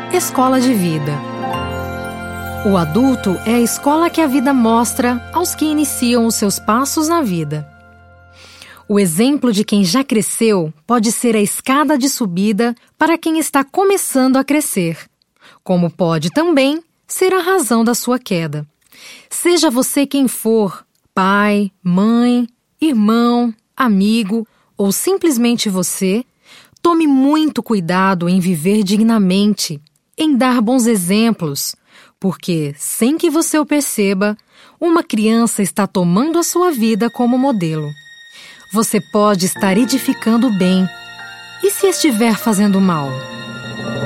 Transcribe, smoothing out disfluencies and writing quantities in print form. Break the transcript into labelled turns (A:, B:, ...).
A: Escola de vida. O adulto é a escola que a vida mostra aos que iniciam os seus passos na vida. O exemplo de quem já cresceu pode ser a escada de subida para quem está começando a crescer, como pode também ser a razão da sua queda. Seja você quem for, pai, mãe, irmão, amigo ou simplesmente você, tome muito cuidado em viver dignamente, em dar bons exemplos, porque, sem que você o perceba, uma criança está tomando a sua vida como modelo. Você pode estar edificando o bem. E se estiver fazendo mal?